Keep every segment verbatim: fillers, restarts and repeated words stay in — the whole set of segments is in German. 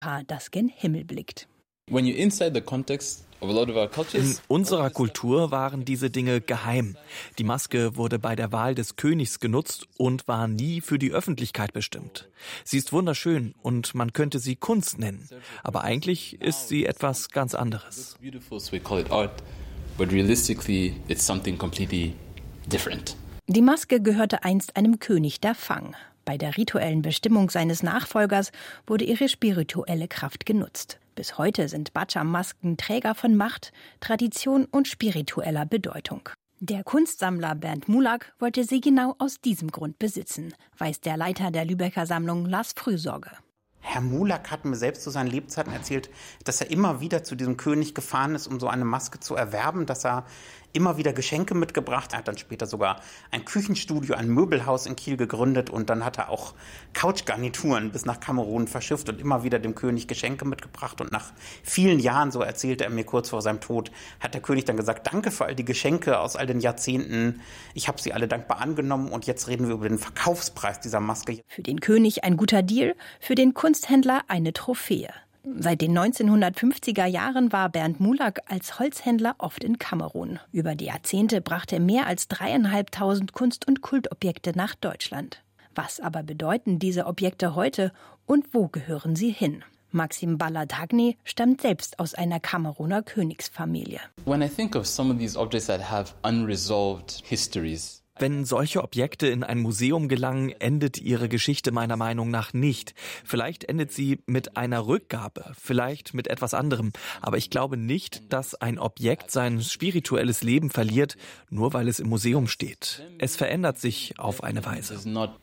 das gen Himmel blickt. When you're inside the context of a lot of our cultures, in unserer Kultur waren diese Dinge geheim. Die Maske wurde bei der Wahl des Königs genutzt und war nie für die Öffentlichkeit bestimmt. Sie ist wunderschön und man könnte sie Kunst nennen. Aber eigentlich ist sie etwas ganz anderes. Die Maske gehörte einst einem König der Fang. Bei der rituellen Bestimmung seines Nachfolgers wurde ihre spirituelle Kraft genutzt. Bis heute sind Bacha-Masken Träger von Macht, Tradition und spiritueller Bedeutung. Der Kunstsammler Bernd Mulak wollte sie genau aus diesem Grund besitzen, weiß der Leiter der Lübecker Sammlung Lars Frühsorge. Herr Mulak hat mir selbst zu seinen Lebzeiten erzählt, dass er immer wieder zu diesem König gefahren ist, um so eine Maske zu erwerben, dass er immer wieder Geschenke mitgebracht. Er hat dann später sogar ein Küchenstudio, ein Möbelhaus in Kiel gegründet und dann hat er auch Couchgarnituren bis nach Kamerun verschifft und immer wieder dem König Geschenke mitgebracht. Und nach vielen Jahren, so erzählte er mir kurz vor seinem Tod, hat der König dann gesagt, danke für all die Geschenke aus all den Jahrzehnten. Ich habe sie alle dankbar angenommen und jetzt reden wir über den Verkaufspreis dieser Maske. Für den König ein guter Deal, für den Kunsthändler eine Trophäe. Seit den neunzehnhundertfünfziger Jahren war Bernd Mulak als Holzhändler oft in Kamerun. Über die Jahrzehnte brachte er mehr als dreieinhalbtausend Kunst- und Kultobjekte nach Deutschland. Was aber bedeuten diese Objekte heute und wo gehören sie hin? Maxim Bala-Dagny stammt selbst aus einer Kameruner Königsfamilie. When I think of some of these objects that have unresolved histories, wenn solche Objekte in ein Museum gelangen, endet ihre Geschichte meiner Meinung nach nicht. Vielleicht endet sie mit einer Rückgabe, vielleicht mit etwas anderem. Aber ich glaube nicht, dass ein Objekt sein spirituelles Leben verliert, nur weil es im Museum steht. Es verändert sich auf eine Weise.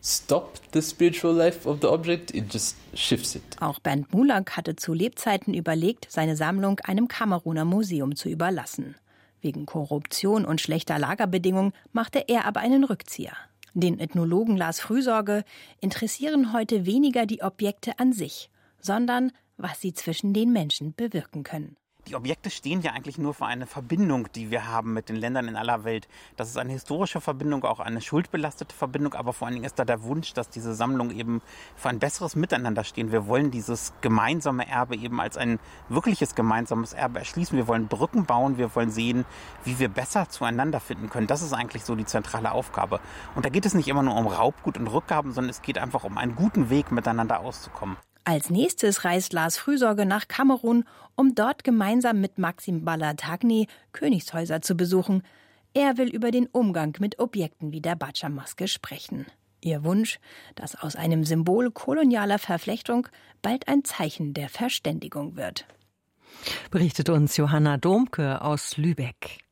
Auch Bernd Mulak hatte zu Lebzeiten überlegt, seine Sammlung einem Kameruner Museum zu überlassen. Wegen Korruption und schlechter Lagerbedingungen machte er aber einen Rückzieher. Den Ethnologen Lars Frühsorge interessieren heute weniger die Objekte an sich, sondern was sie zwischen den Menschen bewirken können. Die Objekte stehen ja eigentlich nur für eine Verbindung, die wir haben mit den Ländern in aller Welt. Das ist eine historische Verbindung, auch eine schuldbelastete Verbindung, aber vor allen Dingen ist da der Wunsch, dass diese Sammlungen eben für ein besseres Miteinander stehen. Wir wollen dieses gemeinsame Erbe eben als ein wirkliches gemeinsames Erbe erschließen. Wir wollen Brücken bauen, wir wollen sehen, wie wir besser zueinander finden können. Das ist eigentlich so die zentrale Aufgabe. Und da geht es nicht immer nur um Raubgut und Rückgaben, sondern es geht einfach um einen guten Weg, miteinander auszukommen. Als nächstes reist Lars Frühsorge nach Kamerun, um dort gemeinsam mit Maxim Bala-Dagny Königshäuser zu besuchen. Er will über den Umgang mit Objekten wie der Bacha-Maske sprechen. Ihr Wunsch, dass aus einem Symbol kolonialer Verflechtung bald ein Zeichen der Verständigung wird. Berichtet uns Johanna Domke aus Lübeck.